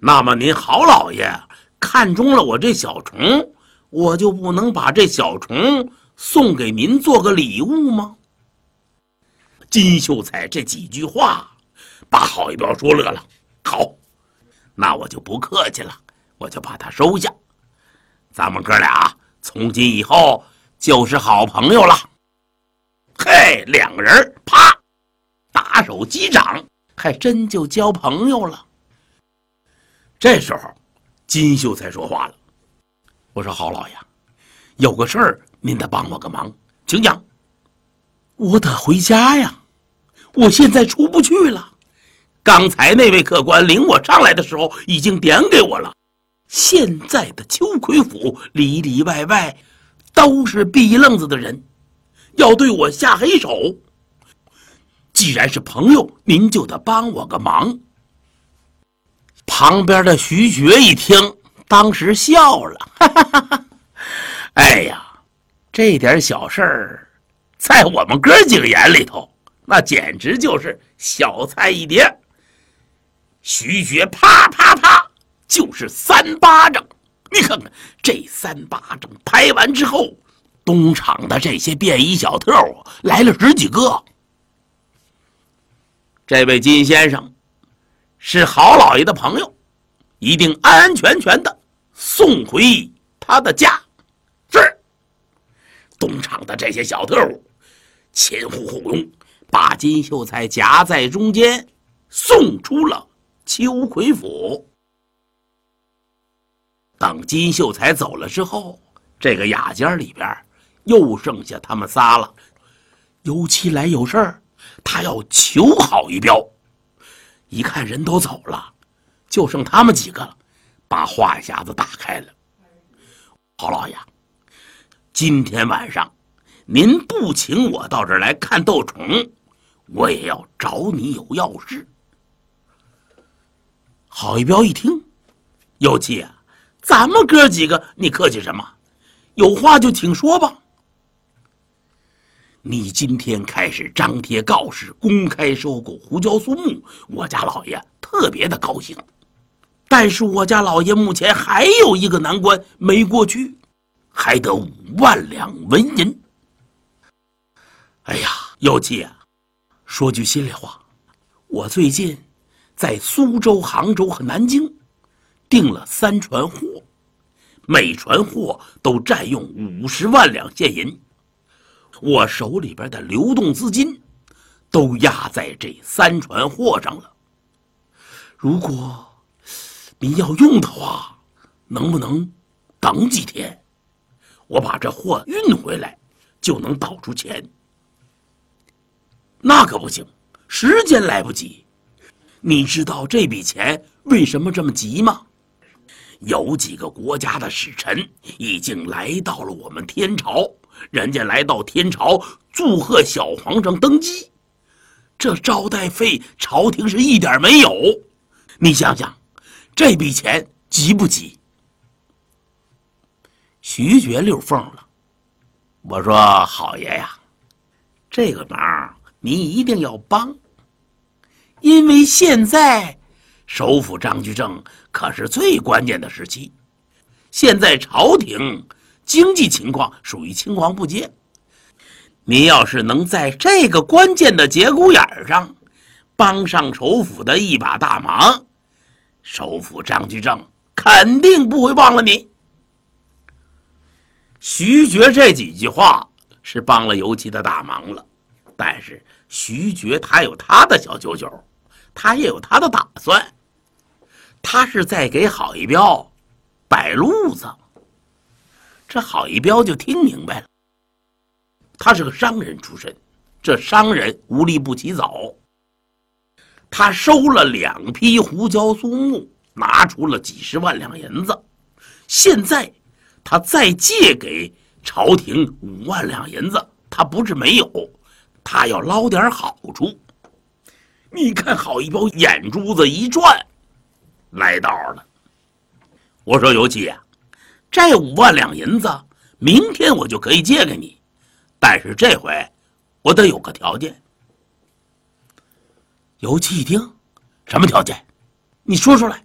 那么您郝老爷看中了我这小虫，我就不能把这小虫送给您做个礼物吗？金秀才这几句话把郝一彪说乐了。好，那我就不客气了，我就把它收下。咱们哥俩从今以后就是好朋友了。嘿，两个人啪打手击掌，还真就交朋友了。这时候金秀才说话了，我说郝老爷，有个事儿您得帮我个忙，请讲。我得回家呀，我现在出不去了。刚才那位客官领我上来的时候已经点给我了，现在的秋葵府里里外外都是逼愣子的人，要对我下黑手。既然是朋友，您就得帮我个忙。旁边的徐觉一听，当时笑了，哈哈哈哈，哎呀，这点小事儿在我们哥几个眼里头那简直就是小菜一碟。徐觉啪啪啪就是3巴掌，你看看这3巴掌拍完之后，东厂的这些便衣小特来了10几个。这位金先生是郝老爷的朋友，一定安安全全的送回他的家。是。东厂的这些小特务前呼后拥，把金秀才夹在中间送出了秋葵府。等金秀才走了之后，这个雅间里边又剩下他们仨了。尤其来有事儿，他要求郝一彪。一看人都走了，就剩他们几个了，把话匣子打开了。郝老爷，今天晚上您不请我到这儿来看斗虫，我也要找你有要事。郝一彪一听，尤其啊，咱们哥几个你客气什么？有话就请说吧。你今天开始张贴告示，公开收购胡椒苏木，我家老爷特别的高兴。但是我家老爷目前还有一个难关没过去，还得5万两纹银。哎呀，尤其啊，说句心里话，我最近在苏州、杭州和南京订了3船货，每船货都占用50万两现银。我手里边的流动资金都压在这3船货上了。如果您要用的话，能不能等几天？我把这货运回来，就能倒出钱。那可不行，时间来不及。你知道这笔钱为什么这么急吗？有几个国家的使臣已经来到了我们天朝，人家来到天朝祝贺小皇上登基，这招待费朝廷是一点没有。你想想，这笔钱急不急？徐觉溜缝了。我说郝爷呀，这个忙你一定要帮，因为现在首辅张居正可是最关键的时期，现在朝廷经济情况属于青黄不接，您要是能在这个关键的节骨眼上帮上首辅的一把大忙，首辅张居正肯定不会忘了你。徐觉这几句话是帮了尤其的大忙了，但是徐觉他有他的小九九，他也有他的打算，他是在给郝一彪摆路子。这郝一彪就听明白了，他是个商人出身，这商人无利不起早。他收了2批胡椒苏木，拿出了几十万两银子，现在他再借给朝廷5万两银子，他不是没有，他要捞点好处。你看郝一彪眼珠子一转，来道了。我说尤其啊，这5万两银子明天我就可以借给你，但是这回我得有个条件。尤其一听，什么条件？你说出来。